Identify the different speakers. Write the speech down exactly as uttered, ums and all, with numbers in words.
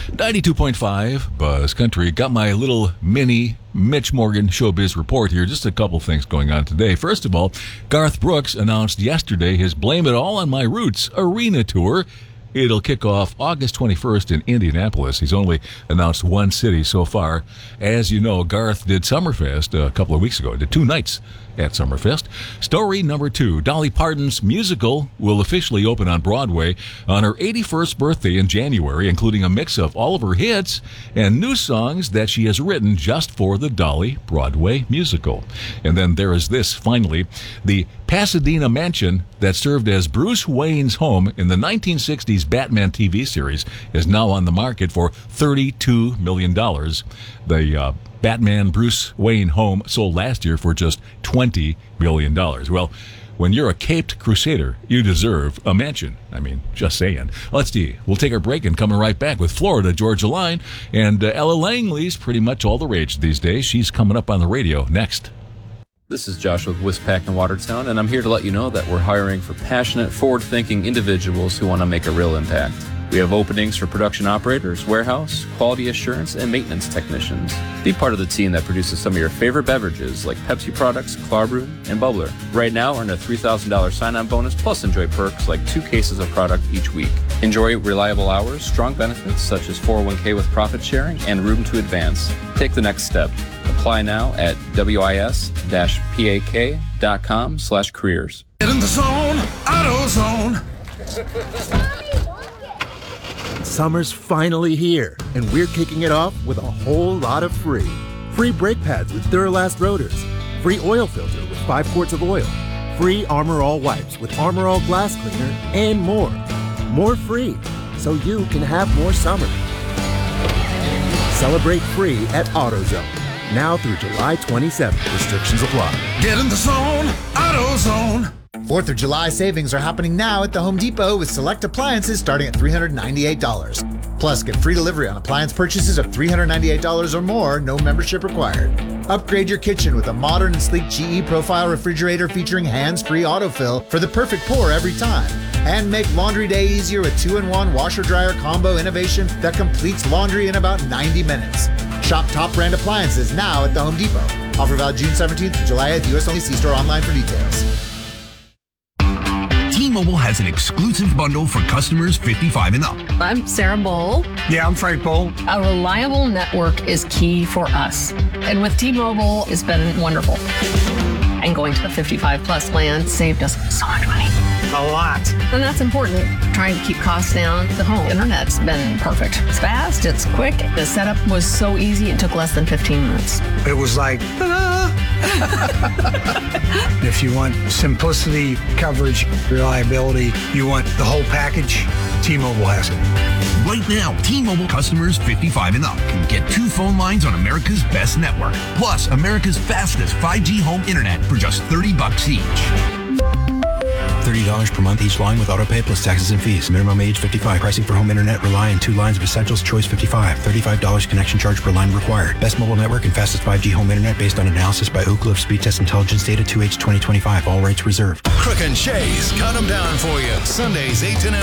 Speaker 1: ninety-two point five Buzz Country. Got my little mini Mitch Morgan Showbiz report here. Just a couple things going on today. First of all, Garth Brooks announced yesterday his Blame It All on My Roots arena tour. It'll kick off August twenty-first in Indianapolis. He's only announced one city so far. As you know, Garth did Summerfest a couple of weeks ago. He did two nights at Summerfest. Story number two. Dolly Parton's musical will officially open on Broadway on her eighty-first birthday in January, including a mix of all of her hits and new songs that she has written just for the Dolly Broadway musical. And then there is this, finally. The Pasadena mansion that served as Bruce Wayne's home in the nineteen sixties Batman T V series is now on the market for thirty-two million dollars. The uh, Batman Bruce Wayne home sold last year for just twenty million dollars. Well, when you're a caped crusader, you deserve a mansion. I mean, just saying. Let's see. We'll take our break and coming right back with Florida Georgia Line. And uh, Ella Langley's pretty much all the rage these days. She's coming up on the radio next.
Speaker 2: This is Josh with Wispack in Watertown, and I'm here to let you know that we're hiring for passionate, forward-thinking individuals who want to make a real impact. We have openings for production operators, warehouse, quality assurance, and maintenance technicians. Be part of the team that produces some of your favorite beverages like Pepsi products, Clarbrew, and Bubbler. Right now, earn a three thousand dollars sign-on bonus plus enjoy perks like two cases of product each week. Enjoy reliable hours, strong benefits such as four oh one k with profit sharing, and room to advance. Take the next step. Apply now at wis-pak.com slash careers.
Speaker 3: Get in the zone, AutoZone.
Speaker 4: Summer's finally here, and we're kicking it off with a whole lot of free. Free brake pads with Duralast rotors. Free oil filter with five quarts of oil. Free Armor All wipes with Armor All glass cleaner, and more. More free, so you can have more summer. Celebrate free at AutoZone. Now through July twenty-seventh. Restrictions apply.
Speaker 3: Get in the zone, AutoZone.
Speaker 5: fourth of July savings are happening now at the Home Depot with select appliances starting at three hundred ninety-eight dollars. Plus, get free delivery on appliance purchases of three hundred ninety-eight dollars or more, no membership required. Upgrade your kitchen with a modern and sleek G E Profile refrigerator featuring hands-free autofill for the perfect pour every time. And make laundry day easier with two in one washer-dryer combo innovation that completes laundry in about ninety minutes. Shop top brand appliances now at the Home Depot. Offer valid June seventeenth to July eighth. U S only. See store online for details.
Speaker 6: T-Mobile has an exclusive bundle for customers fifty-five and up.
Speaker 7: I'm Sarah Bowl.
Speaker 8: Yeah, I'm Frank Bowl.
Speaker 7: A reliable network is key for us. And with T-Mobile, it's been wonderful. And going to the fifty-five plus plan saved us so much money.
Speaker 8: A lot.
Speaker 7: And that's important. Trying to keep costs down. The home internet's been perfect. It's fast, it's quick. The setup was so easy, it took less than fifteen minutes.
Speaker 8: It was like, ta-da! If you want simplicity, coverage, reliability, you want the whole package, T-Mobile has it.
Speaker 6: Right now, T-Mobile customers fifty-five and up can get two phone lines on America's best network, plus America's fastest five G home internet for just thirty bucks each.
Speaker 9: thirty dollars per month each line with autopay plus taxes and fees. Minimum age fifty-five. Pricing for home internet rely on two lines of Essentials Choice fifty-five. thirty-five dollars connection charge per line required. Best mobile network and fastest five G home internet based on analysis by Ookla of Speed Test Intelligence Data two H twenty twenty-five. All rates reserved.
Speaker 3: Crook and Shays, count them down for you. Sundays, eight to nine.